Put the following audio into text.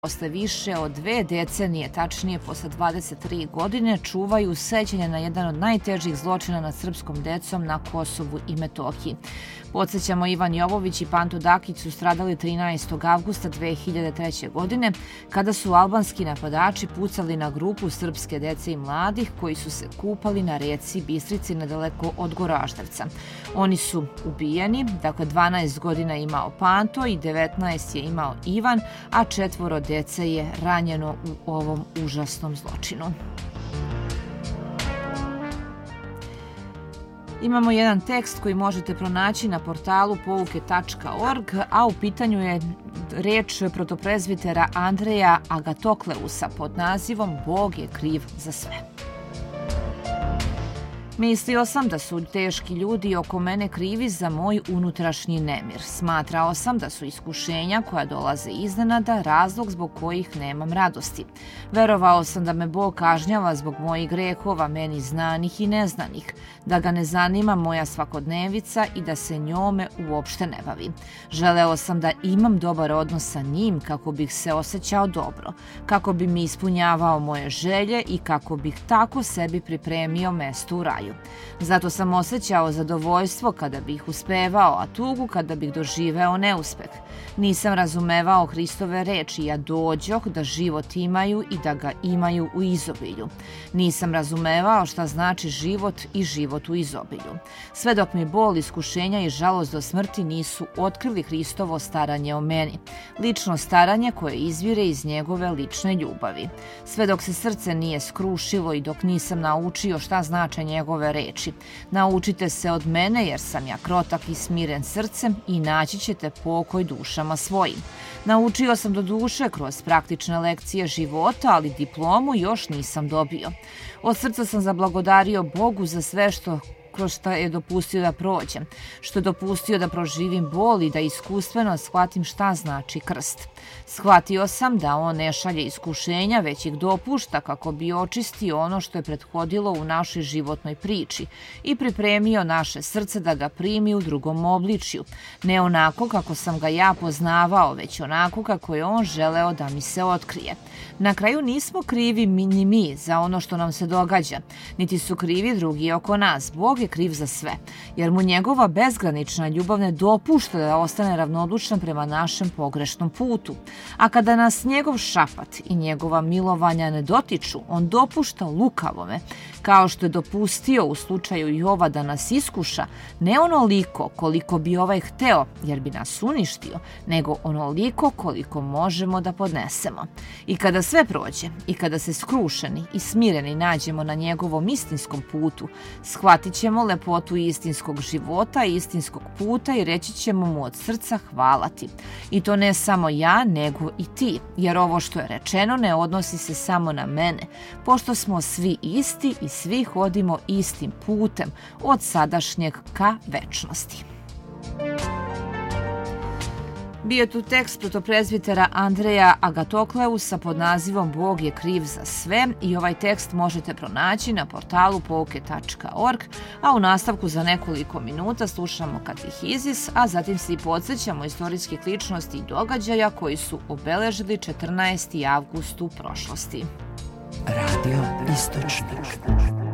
Posle više od 2 decenije, tačnije posle 23 godine, čuvaju sećanje na jedan od najtežih zločina nad srpskom decom na Kosovu i Metohiji. Podsjećamo, Ivan Jovović i Panto Dakić su stradali 13. avgusta 2003. godine kada su albanski napadači pucali na grupu srpske dece i mladih koji su se kupali na reci Bistrici nedaleko od Goraždevca. Oni su ubijeni, dakle 12 godina je imao Panto i 19 je imao Ivan, a 4 dece je ranjeno u ovom užasnom zločinu. Imamo jedan tekst koji možete pronaći na portalu pouke.org, a u pitanju je reč protoprezbitera Andreja Agatokleusa pod nazivom Bog je kriv za sve. Mislio sam da su teški ljudi oko mene krivi za moj unutrašnji nemir. Smatrao sam da su iskušenja koja dolaze iznenada razlog zbog kojih nemam radosti. Verovao sam da me Bog kažnjava zbog mojih grehova, meni znanih i neznanih, da ga ne zanima moja svakodnevica i da se njome uopšte ne bavi. Želeo sam da imam dobar odnos sa njim kako bih se osjećao dobro, kako bi mi ispunjavao moje želje i kako bih tako sebi pripremio mesto u raju. Zato sam osjećao zadovoljstvo kada bih uspevao, a tugu kada bih doživeo neuspeh. Nisam razumevao Hristove reči, ja dođoh da život imaju i da ga imaju u izobilju. Nisam razumevao šta znači život i život u izobilju. Sve dok mi bol, iskušenja i žalost do smrti nisu otkrili Hristovo staranje o meni. Lično staranje koje izvire iz njegove lične ljubavi. Sve dok se srce nije skrušilo i dok nisam naučio šta znače njegove reči. Naučite se od mene jer sam ja krotak i smiren srcem i naći ćete pokoj dušama svojim. Naučio sam do duše kroz praktične lekcije života, ali diplomu još nisam dobio. Od srca sam zablagodario Bogu za sve kroz šta je dopustio da prođem, što je dopustio da proživim bol i da iskustveno shvatim šta znači krst. Shvatio sam da on ne šalje iskušenja, već ih dopušta kako bi očistio ono što je prethodilo u našoj životnoj priči i pripremio naše srce da ga primi u drugom obličju, ne onako kako sam ga ja poznavao, već onako kako je on želeo da mi se otkrije. Na kraju nismo krivi ni mi za ono što nam se događa, niti su krivi drugi oko nas. Bog je kriv za sve, jer mu njegova bezgranična ljubav ne dopušta da ostane ravnodušan prema našem pogrešnom putu. A kada nas njegov šapat i njegova milovanja ne dotiču, on dopušta lukavome, kao što je dopustio u slučaju Jova da nas iskuša, ne onoliko koliko bi ovaj hteo, jer bi nas uništio, nego onoliko koliko možemo da podnesemo. I kada sve prođe, i kada se skrušeni i smireni nađemo na njegovom istinskom putu, shvatit ćemo lepotu istinskog života i istinskog puta i reći ćemo mu od srca hvala ti. I to ne samo ja, nego i ti, jer ovo što je rečeno ne odnosi se samo na mene, pošto smo svi isti i svi hodimo istim putem od sadašnjeg ka večnosti. Bio tu tekst protoprezbitera Andreja Agatokleusa pod nazivom Bog je kriv za sve i ovaj tekst možete pronaći na portalu pouke.org, a u nastavku za nekoliko minuta slušamo katehizis, a zatim se i podsjećamo istorijskih ličnosti i događaja koji su obeležili 14. avgust u prošlosti. Radio Istočnik.